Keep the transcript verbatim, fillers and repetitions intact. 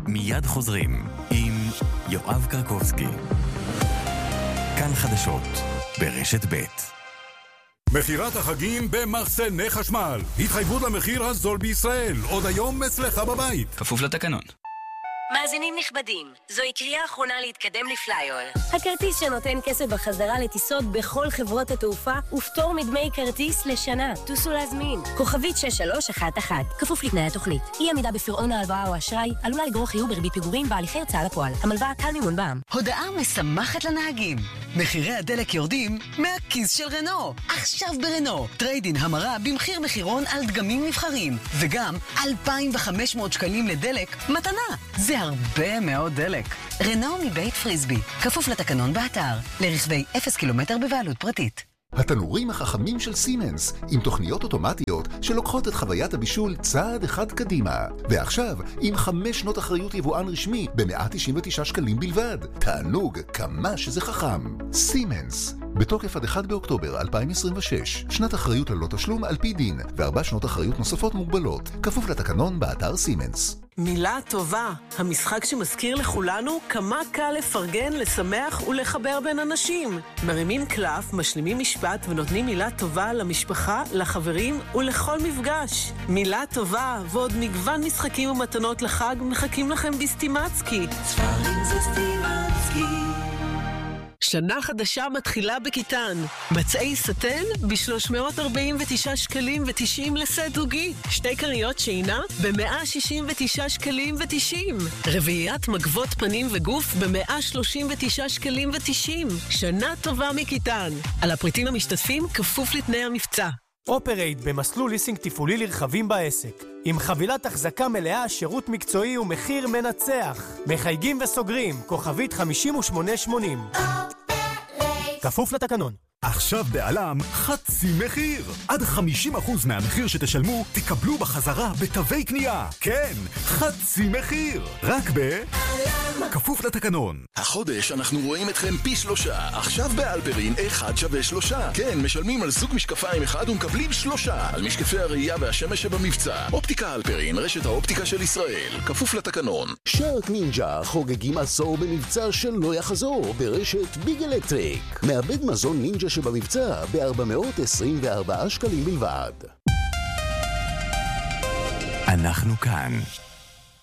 מיד חוזרים עם יואב קרקובסקי. כאן חדשות ברשת ב'. מחירת החגים במחסני חשמל. התחייבות למחיר הזול בישראל. עוד היום אצלך בבית. כפוף לתקנון. מאזינים נכבדים, זוהי קריאה אחרונה להתקדם לפלייר. הכרטיס שנותן כסף בחזרה לטיסות בכל חברות התעופה ופטור מדמי כרטיס לשנה. טוסו להזמין. כוכבית שש שלוש אחת אחת. כפוף לתנאי התוכנית. אי עמידה בפירעון ההלוואה או אשראי עלולה לגרור חיוב בריבית פיגורים בהליכי הוצאה לפועל. המלווה קל מימון בע"מ. הודעה משמחת לנהגים. מחירי הדלק יורדים מהכיס של רנו. עכשיו ברנו. טריידין המרה במחיר מחירון על דגמים נבחרים. וגם אלפיים וחמש מאות שקלים לדלק מתנה. זה הרבה מאוד דלק. רנו מבית פריסבי. כפוף לתקנון באתר. לרכבי אפס קילומטר בבעלות פרטית. התנורים החכמים של סימנס, עם תוכניות אוטומטיות שלוקחות את חוויית הבישול צעד אחד קדימה. ועכשיו, עם חמש שנות אחריות יבואן רשמי ב-מאה תשעים ותשעה שקלים בלבד. תענוג כמה שזה חכם. סימנס. בתוקף עד אחד באוקטובר אלפיים עשרים ושש. שנת אחריות ללא תשלום על פי דין, וארבע שנות אחריות נוספות מוגבלות. כפוף לתקנון באתר סימנס. מילה טובה, המשחק שמזכיר לכולנו כמה קל לפרגן, לשמח ולחבר בין אנשים. מרימים קלף, משלימים משפט ונותנים מילה טובה למשפחה, לחברים ולכל מפגש. מילה טובה ועוד מגוון משחקים ומתנות לחג מחכים לכם בסטימצקי. ספרים זה סטימצקי. שנה חדשה מתחילה בכיתן. מצעי סטן ב-שלוש מאות ארבעים ותשעה שקלים ותשעים לסט זוגי. שתי קריות שינה ב-מאה שישים ותשעה שקלים ותשעים. רביעיית מגבות פנים וגוף ב-מאה שלושים ותשעה שקלים ותשעים. שנה טובה מכיתן. על הפריטים המשתתפים כפוף לתנאי המבצע. אופרייט במסלול ליסינג תפעולי לרכבים בעסק. עם חבילת החזקה מלאה, שירות מקצועי ומחיר מנצח. מחייגים וסוגרים, כוכבית חמישים ושמונה שמונים. כפוף לתקנון. עכשיו בעלם חצי מחיר. עד חמישים אחוז מהמחיר שתשלמו תקבלו בחזרה בתווי קנייה. כן, חצי מחיר. רק ב... כפוף לתקנון. החודש אנחנו רואים אתכם פי שלושה. עכשיו באלפרין אחד שווה שלושה. כן, משלמים על זוג משקפיים אחד ומקבלים שלושה. על משקפי הראייה והשמש שבמבצע. אופטיקה אלפרין, רשת האופטיקה של ישראל. כפוף לתקנון. שרק נינג'ה חוגגים עשור במבצע שלא יחזור ברשת ביג אלקטריק. מעבד מזון נינג'ה שבמבצע ב-ארבע מאות עשרים וארבעה שקלים בלבד. אנחנו כאן.